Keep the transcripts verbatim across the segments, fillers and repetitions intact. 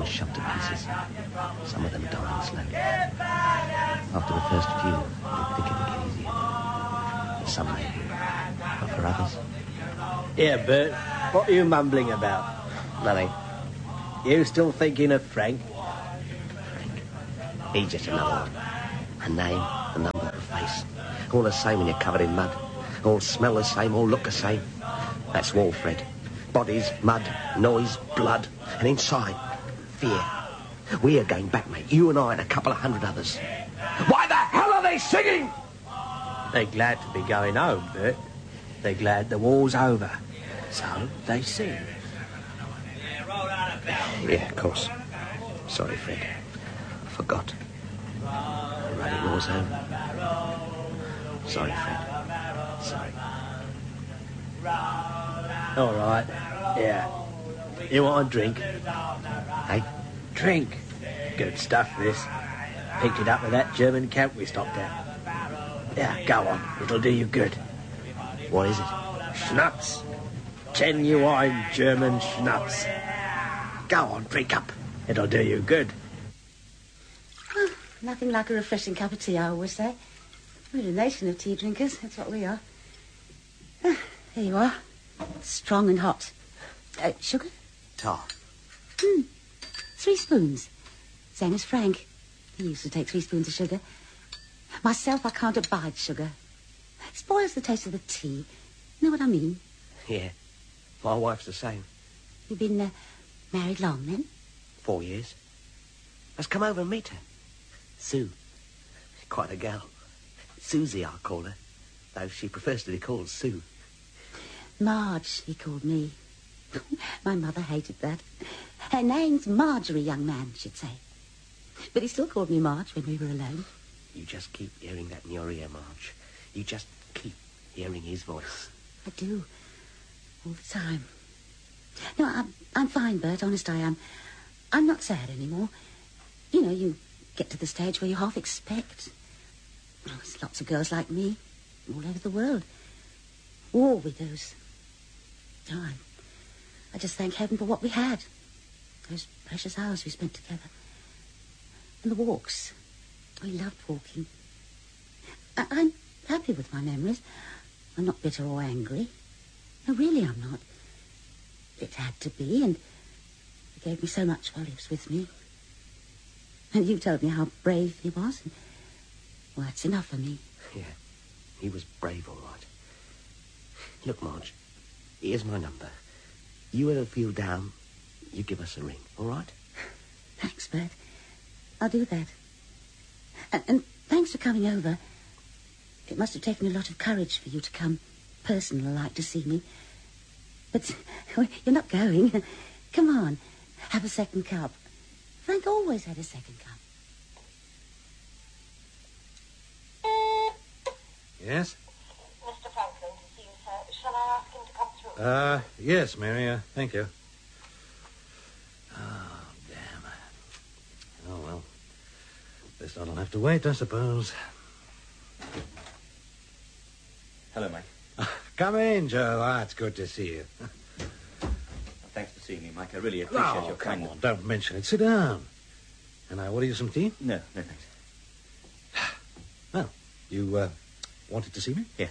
shoved to pieces. Some of them dying slowly. After the first few, you'd think it'd get easier. For some maybe, but for others... Yeah, Bert, what are you mumbling about? Nothing. You still thinking of Frank? Frank. He's just another one. A name, a number, a face. All the same when you're covered in mud. All smell the same, all look the same. That's war, Fred. Bodies, mud, noise, blood, and inside, fear. We are going back, mate. You and I and a couple of hundred others. Why the hell are they singing? They're glad to be going home, Bert. They're glad the war's over. So they sing. Yeah, of course. Sorry, Fred. I forgot. The running war's over. Sorry, Fred. Sorry. All right. Yeah. You want a drink? Hey? Drink. Good stuff, this. Picked it up at that German camp we stopped at. Yeah, go on. It'll do you good. What is it? Schnapps. Genuine German schnapps. Go on, drink up. It'll do you good. Well, nothing like a refreshing cup of tea, I always say. We're a nation of tea drinkers. That's what we are. Ah, here you are. Strong and hot. Uh, sugar? Tar. Hmm. Three spoons. Same as Frank. He used to take three spoons of sugar. Myself, I can't abide sugar. It spoils the taste of the tea. You know what I mean? Yeah. My wife's the same. You've been uh, married long, then? Four years. Let's come over and meet her. Sue. Quite a gal. Susie, I call her. Though she prefers to be called Sue. Marge, he called me. My mother hated that. Her name's Marjorie, young man, she'd say. But he still called me Marge when we were alone. You just keep hearing that in your ear, Marge. You just keep hearing his voice. I do. All the time. No, I'm, I'm fine, Bert. Honest, I am. I'm not sad anymore. You know, you get to the stage where you half expect. Oh, there's lots of girls like me all over the world. War widows. Oh, I, I just thank heaven for what we had. Those precious hours we spent together. And the walks. We loved walking. I, I'm happy with my memories. I'm not bitter or angry. No, really, I'm not. It had to be, and he gave me so much while he was with me. And you told me how brave he was. And, well, that's enough for me. Yeah, he was brave, all right. Look, Marge, here's my number. You ever feel down, you give us a ring, all right? Thanks, Bert. I'll do that. And, and thanks for coming over. It must have taken a lot of courage for you to come personal-like to see me. But you're not going. Come on, have a second cup. Frank always had a second cup. Yes? Mister Franklin to see you, sir. Shall I ask him to come through? Uh, yes, Mary, uh, thank you. Oh, damn. Oh, well. Guess I'll have to wait, I suppose. Hello, Mike. Come in, Joe. Ah, it's good to see you. Thanks for seeing me, Mike. I really appreciate Oh, your come kindness. on, don't mention it. Sit down. And I order you some tea? No, no, thanks. Well, you, uh, wanted to see me? Yes.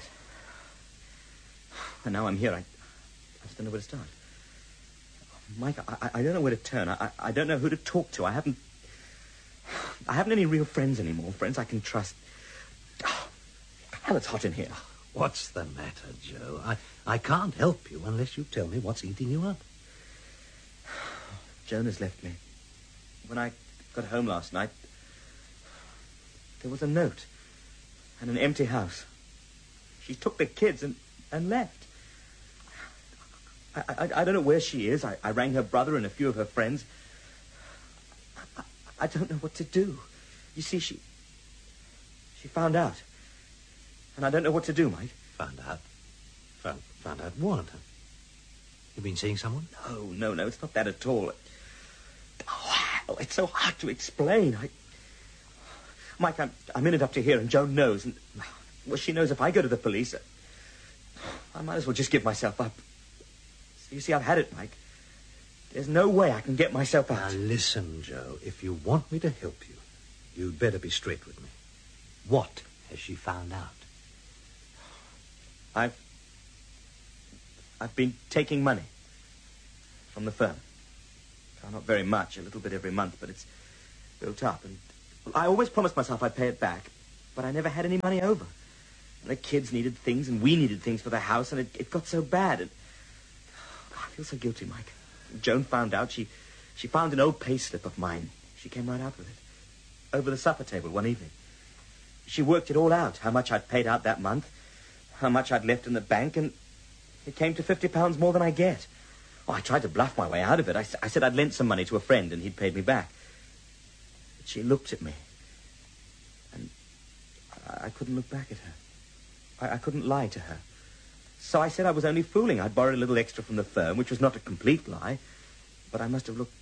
And now I'm here. I, I just don't know where to start. Mike, I, I don't know where to turn. I, I don't know who to talk to. I haven't... I haven't any real friends anymore. Friends I can trust. Oh, hell, it's hot in here. What's the matter, Joe? I, I can't help you unless you tell me what's eating you up. Joan left me. When I got home last night, there was a note and an empty house. She took the kids and, and left. I, I, I don't know where she is. I, I rang her brother and a few of her friends. I, I, I don't know what to do. You see, she... She found out. And I don't know what to do, Mike. Found out? Found, found out what? You been seeing someone? No, no, no, it's not that at all. Oh, it's so hard to explain. I... Mike, I'm, I'm in it up to here, and Joan knows. And, well, she knows if I go to the police, I might as well just give myself up. You see, I've had it, Mike. There's no way I can get myself Now, out. listen, Joe. If you want me to help you, you'd better be straight with me. What has she found out? I've... I've been taking money from the firm. Well, not very much, a little bit every month, but it's built up. And well, I always promised myself I'd pay it back, but I never had any money over. And the kids needed things, and we needed things for the house, and it, it got so bad. And oh, I feel so guilty, Mike. Joan found out. She, she found an old pay slip of mine. She came right out with it. Over the supper table one evening. She worked it all out, how much I'd paid out that month, how much I'd left in the bank, and it came to fifty pounds more than I get. Oh, I tried to bluff my way out of it. I, I said I'd lent some money to a friend and he'd paid me back. But she looked at me, and I, I couldn't look back at her. I, I couldn't lie to her. So I said I was only fooling. I'd borrowed a little extra from the firm, which was not a complete lie, but I must have looked...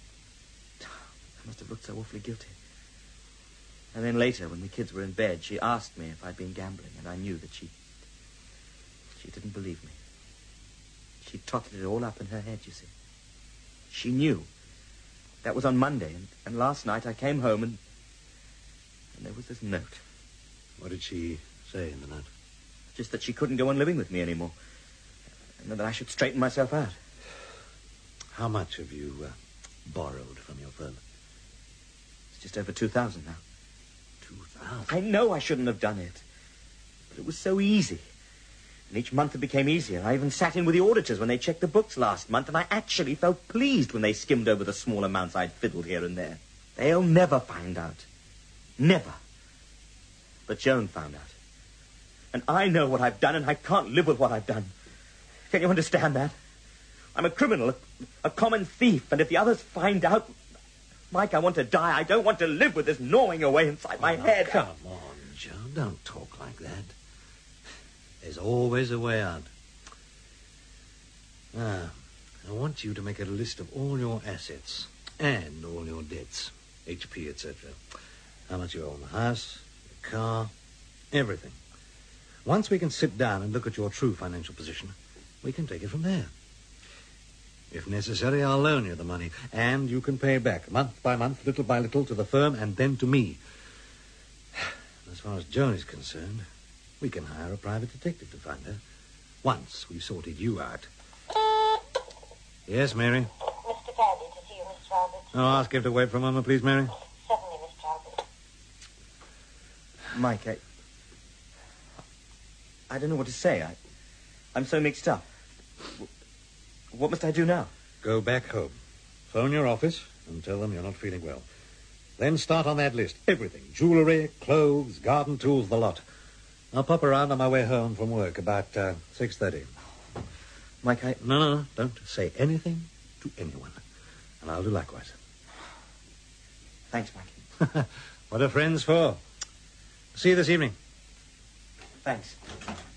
I must have looked so awfully guilty. And then later, when the kids were in bed, she asked me if I'd been gambling, and I knew that she... She didn't believe me. She totted it all up in her head, you see. She knew. That was on Monday, and, and last night I came home and... And there was this note. What did she say in the note? Just that she couldn't go on living with me anymore. And that I should straighten myself out. How much have you uh, borrowed from your firm? It's just over two thousand now. Two thousand? I know I shouldn't have done it. But it was so easy. And each month it became easier. I even sat in with the auditors when they checked the books last month, and I actually felt pleased when they skimmed over the small amounts I'd fiddled here and there. They'll never find out. Never. But Joan found out. And I know what I've done, and I can't live with what I've done. Can you understand that? I'm a criminal, a, a common thief, and if the others find out... Mike, I want to die. I don't want to live with this gnawing away inside my Oh, head. Come on, Joe. Don't talk like that. There's always a way out. Now, I want you to make a list of all your assets and all your debts, H P, et cetera. How much you owe on the house, the car, everything. Once we can sit down and look at your true financial position, we can take it from there. If necessary, I'll loan you the money, and you can pay back month by month, little by little, to the firm and then to me. As far as Joan is concerned, we can hire a private detective to find her once we've sorted you out. Yes, Mary? Mister Fairley to see you, Miss Talbot. Oh, ask him to wait for a moment, please, Mary. Certainly, Miss Talbot. Mike, I... I don't know what to say. I, I'm so mixed up. What must I do now? Go back home. Phone your office and tell them you're not feeling well. Then start on that list. Everything. Jewellery, clothes, garden tools, the lot. I'll pop around on my way home from work about uh, six thirty. Mike, I... No, no, no. Don't say anything to anyone. And I'll do likewise. Thanks, Mike. What are friends for? See you this evening. Thanks.